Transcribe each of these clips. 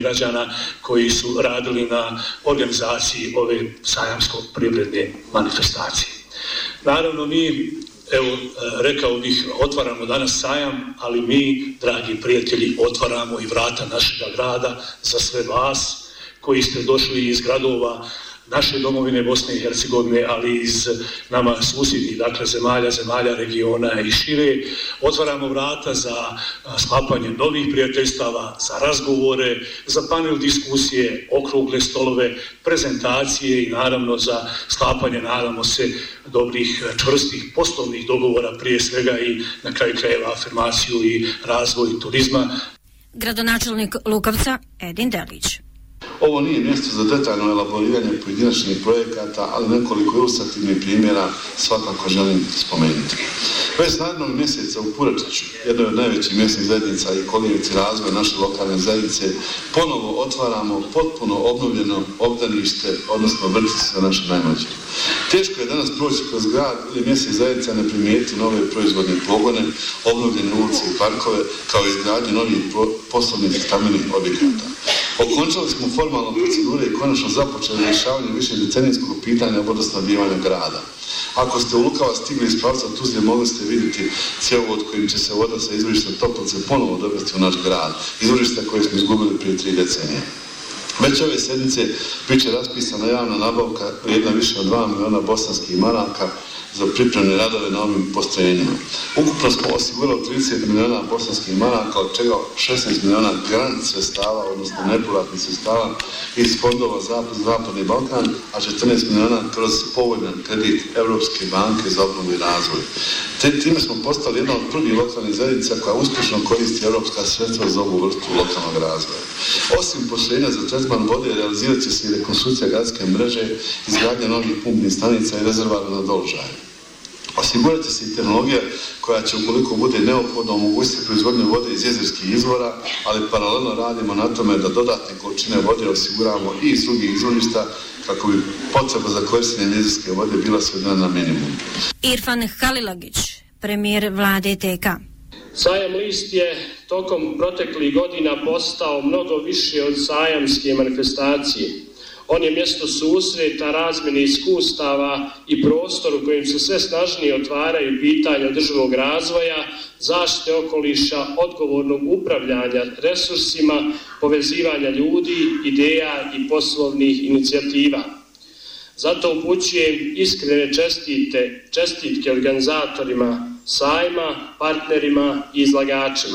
građana koji su radili na organizaciji ove sajamsko-privredne manifestacije. Naravno mi, evo, rekao bih, otvaramo danas sajam, ali mi, dragi prijatelji, otvaramo i vrata našega grada za sve vas koji ste došli iz gradova naše domovine Bosne i Hercegovine, ali iz nama susjednih, dakle zemalja regiona i šire. Otvaramo vrata za sklapanje novih prijateljstava, za razgovore, za panel diskusije, okrugle stolove, prezentacije i naravno za sklapanje, nadamo se, dobrih, čvrstih poslovnih dogovora, prije svega i na kraju krajeva afirmaciju i razvoj turizma. Gradonačelnik Lukavca Edin Delić. Ovo nije mjesto za detaljno elaboriranje pojedinačnih projekata, ali nekoliko ilustrativnih primjera svakako želim spomenuti. Već narednog mjeseca u Puračiću, jednoj od najvećih mjesnih zajednica i kolijevci razvoja naše lokalne zajednice, ponovo otvaramo potpuno obnovljeno obdanište, odnosno vrtić za naše najmlađe. Teško je danas proći kroz grad ili mjesnih zajednica ne primijeti nove proizvodne pogone, obnovljene ulice i parkove, kao izgradnje novih poslovnih i stambenih objekata. Okončali smo formalno procedure i konačno započeli rješavanje višedecenijskog pitanja vodosnabdijevanja grada. Ako ste u Lukavac stigli iz pravca Tuzle, mogli ste vidjeti cjevovod kojim će se voda sa izvorišta Toplice ponovo dovesti u naš grad, izvorišta koje smo izgubili prije 3 decenije. Već ove sedmice bit će raspisana javna nabavka vrijedna više od 2 miliona bosanskih maraka za pripremne radove na ovim postrojenjima. Ukupno smo osigurali 30 miliona bosanskih maraka, od čega 16 miliona grant sredstava, odnosno nepovratnih sredstava iz fondova Zapadni Balkan, a 14 miliona kroz povoljan kredit Europske banke za obnovu i razvoj. Time smo postali jedna od prvih lokalnih zajednica koja uspješno koristi europska sredstva za ovu vrstu lokalnog razvoja. Osim postrojenja za tretman vode, realizirat će se i rekonstrukcija gradske mreže, izgradnja novih pumpnih stanica i rezervoara na Doložaju. Osigurat će se i tehnologija koja će, ukoliko bude neophodno, omogućiti proizvodnju vode iz jezerskih izvora, ali paralelno radimo na tome da dodatne količine vode osiguramo i iz drugih izvorišta kako bi potreba za korištenje jezerske vode bila svedena na minimum. Irfan Halilagić, premijer vlade TK. Sajam List je tokom proteklih godina postao mnogo više od sajamske manifestacije. On je mjesto susreta, razmjene iskustava i prostor u kojem se sve snažnije otvaraju pitanja održivog razvoja, zaštite okoliša, odgovornog upravljanja resursima, povezivanja ljudi, ideja i poslovnih inicijativa. Zato upućujem iskrene čestitke organizatorima sajma, partnerima i izlagačima.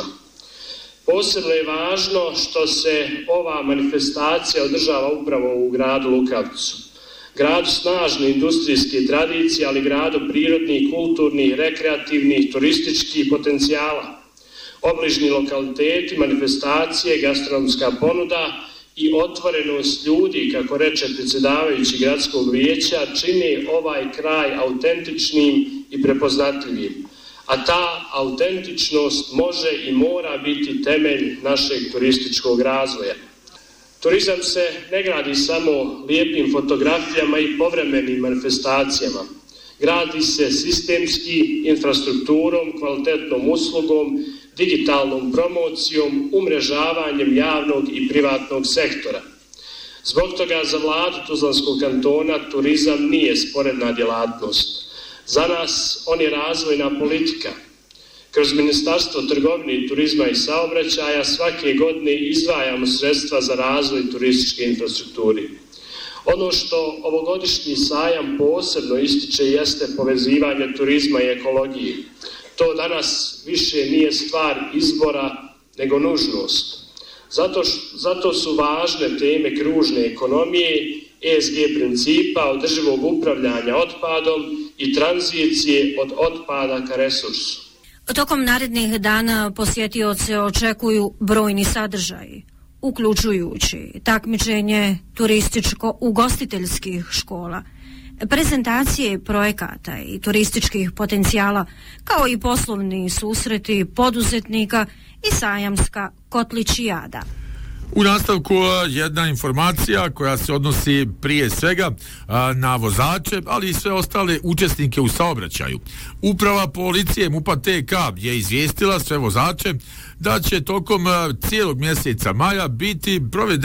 Posebno je važno što se ova manifestacija održava upravo u gradu Lukavcu. Gradu snažne industrijske tradicije, ali gradu prirodnih, kulturnih, rekreativnih, turističkih potencijala. Obližni lokaliteti, manifestacije, gastronomska ponuda i otvorenost ljudi, kako reče predsjedavajući gradskog vijeća, čini ovaj kraj autentičnim i prepoznatljivim. A ta autentičnost može i mora biti temelj našeg turističkog razvoja. Turizam se ne gradi samo lijepim fotografijama i povremenim manifestacijama. Gradi se sistemski, infrastrukturom, kvalitetnom uslugom, digitalnom promocijom, umrežavanjem javnog i privatnog sektora. Zbog toga za vladu Tuzlanskog kantona turizam nije sporedna djelatnost. Za nas on je razvojna politika. Kroz Ministarstvo trgovine, turizma i saobraćaja svake godine izdvajamo sredstva za razvoj turističke infrastrukture. Ono što ovogodišnji sajam posebno ističe jeste povezivanje turizma i ekologije. To danas više nije stvar izbora, nego nužnost. Zato su važne teme kružne ekonomije, ESG principa, održivog upravljanja otpadom i tranzicije od otpada ka resursu. Tokom narednih dana posjetioce očekuju brojni sadržaji, uključujući takmičenje turističko-ugostiteljskih škola, prezentacije projekata i turističkih potencijala, kao i poslovni susreti poduzetnika i sajamska kotličijada. U nastavku jedna informacija koja se odnosi prije svega na vozače, ali i sve ostale učesnike u saobraćaju. Uprava policije MUP-a TK je izvijestila sve vozače da će tokom cijelog mjeseca maja biti proveden